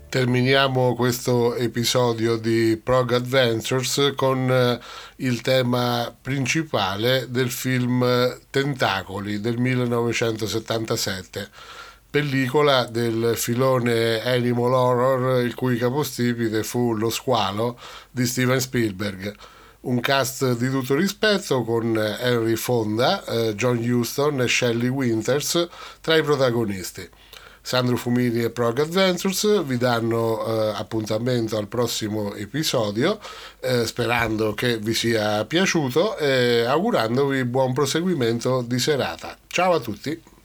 Terminiamo questo episodio di Prog Adventures con il tema principale del film Tentacoli del 1977, pellicola del filone Animal Horror, il cui capostipite fu Lo squalo di Steven Spielberg. Un cast di tutto rispetto con Henry Fonda, John Huston e Shelley Winters tra i protagonisti. Sandro Fumini e Prog Adventures vi danno appuntamento al prossimo episodio, sperando che vi sia piaciuto e augurandovi buon proseguimento di serata. Ciao a tutti!